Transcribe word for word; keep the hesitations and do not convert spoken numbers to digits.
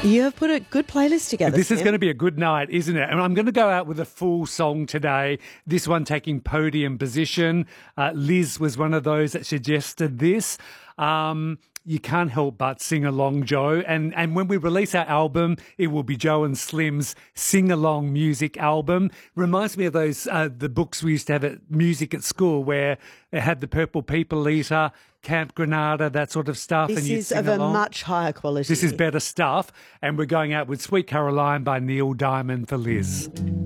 You have put a good playlist together. This Sam. is going to be a good night, isn't it? And I'm going to go out with a full song today. This one taking podium position. Uh, Liz was one of those that suggested this. Um, you can't help but sing along, Joe. And and when we release our album, it will be Joe and Slim's sing-along music album. Reminds me of those uh, the books we used to have at music at school, where it had the Purple People Eater, Camp Granada, that sort of stuff. This and you'd is sing of a along. much higher quality. This is better stuff. And we're going out with Sweet Caroline by Neil Diamond for Liz.